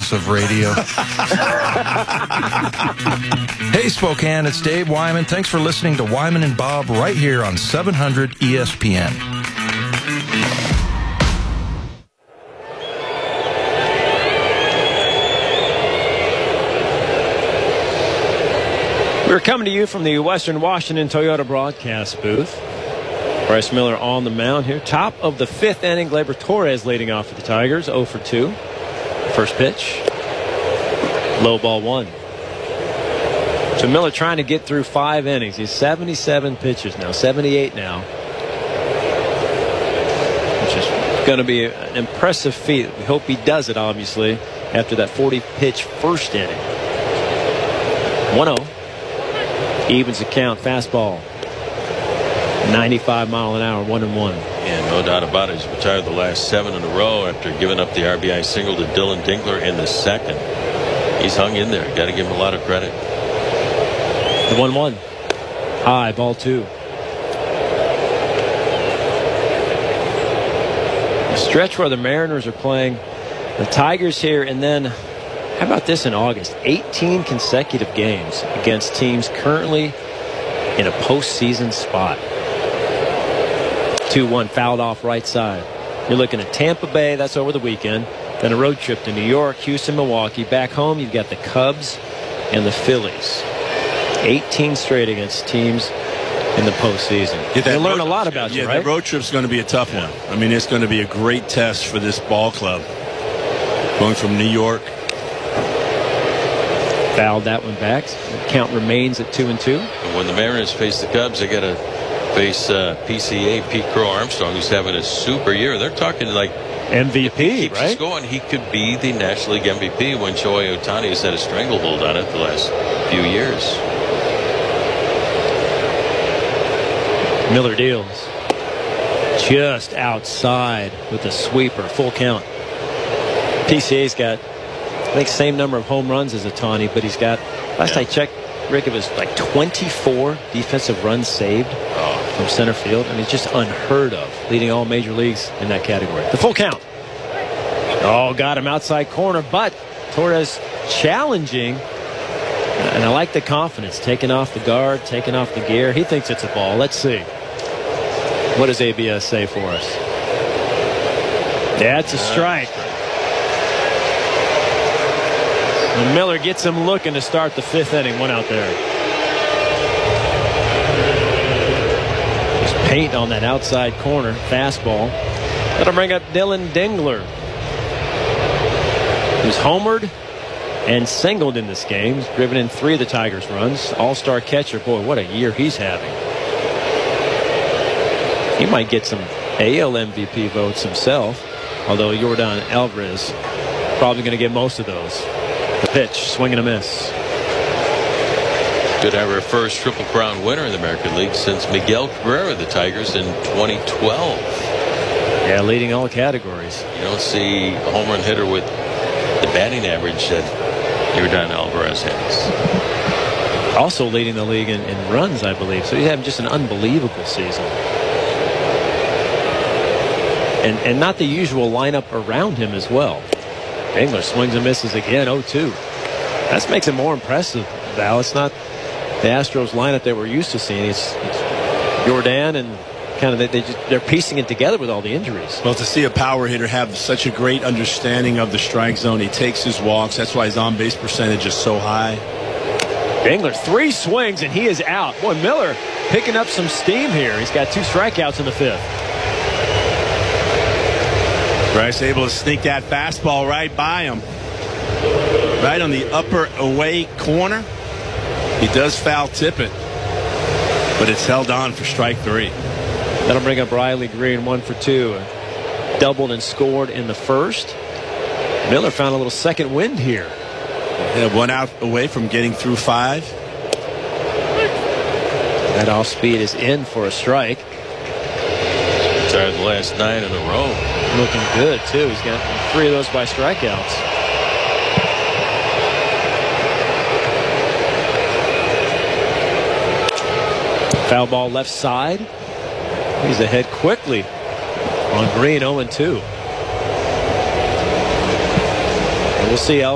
perks of radio. Hey, Spokane, it's Dave Wyman. Thanks for listening to Wyman and Bob right here on 700 ESPN. We're coming to you from the Western Washington Toyota broadcast booth. Bryce Miller on the mound here. Top of the fifth inning. Gleyber Torres leading off for the Tigers. 0 for 2. First pitch. Low ball 1. So Miller trying to get through 5 innings. He's 77 pitches now. 78 now. Which is going to be an impressive feat. We hope he does it, obviously, after that 40-pitch first inning. 1-0. Evens the count. Fastball. 95 mile an hour. 1-1. And no doubt about it. He's retired the last 7 in a row after giving up the RBI single to Dylan Dingler in the second. He's hung in there. Got to give him a lot of credit. The 1-1. High. Ball 2. A stretch where the Mariners are playing the Tigers here, and then how about this in August? 18 consecutive games against teams currently in a postseason spot. 2-1 fouled off right side. You're looking at Tampa Bay. That's over the weekend. Then a road trip to New York, Houston, Milwaukee. Back home, you've got the Cubs and the Phillies. 18 straight against teams in the postseason. They learn a lot about you, right? Yeah, the road trip's going to be a tough one. I mean, it's going to be a great test for this ball club. Going from New York. Fouled that one back. The count remains at 2-2. And when the Mariners face the Cubs, they got to face PCA Pete Crow Armstrong, who's having a super year. They're talking like MVP, right? He's going. He could be the National League MVP when Shohei Ohtani has had a stranglehold on it the last few years. Miller deals. Just outside with a sweeper. Full count. PCA's got, I think, same number of home runs as Ohtani, but he's got, last I checked, Rick, it was like 24 defensive runs saved from center field. I mean, it's just unheard of, leading all major leagues in that category. The full count. Oh, got him outside corner, but Torres challenging. And I like the confidence, taking off the guard, taking off the gear. He thinks it's a ball. Let's see. What does ABS say for us? That's a strike. And Miller gets him looking to start the fifth inning. One out there. There's paint on that outside corner. Fastball. That'll bring up Dylan Dingler, who's homered and singled in this game. He's driven in 3 of the Tigers' runs. All-star catcher. Boy, what a year he's having. He might get some AL MVP votes himself, although Yordan Alvarez probably going to get most of those. The pitch, swing and a miss. Could have our first Triple Crown winner in the American League since Miguel Cabrera of the Tigers in 2012. Yeah, leading all categories. You don't see a home run hitter with the batting average that Yordan Alvarez has. Also leading the league in runs, I believe. So he's having just an unbelievable season. And not the usual lineup around him as well. Dingler swings and misses again. 0-2. That makes it more impressive, Val. It's not the Astros lineup that we're used to seeing. It's Yordan, and kind of they're piecing it together with all the injuries. Well, to see a power hitter have such a great understanding of the strike zone, he takes his walks. That's why his on-base percentage is so high. Dingler, 3 swings and he is out. Boy, Miller picking up some steam here. He's got 2 strikeouts in the fifth. Bryce able to sneak that fastball right by him. Right on the upper away corner. He does foul tip it, but it's held on for strike 3. That'll bring up Riley Green. 1 for 2. Doubled and scored in the first. Miller found a little second wind here. Yeah, 1 out away from getting through 5. That off speed is in for a strike. Retired the last 9 in a row. Looking good, too. He's got 3 of those by strikeouts. Foul ball left side. He's ahead quickly on Green. 0-2. And we'll see